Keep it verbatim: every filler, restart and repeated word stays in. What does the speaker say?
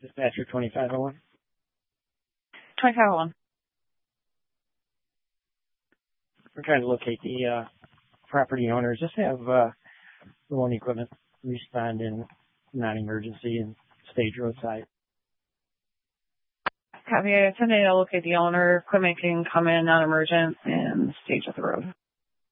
Dispatcher twenty-five oh one. twenty-five oh one. We're trying to locate the uh, property owners. Just have uh, the one equipment respond in non-emergency and stage roadside. Copy. Attending to locate the owner. Equipment can come in non-emergent and stage at the road.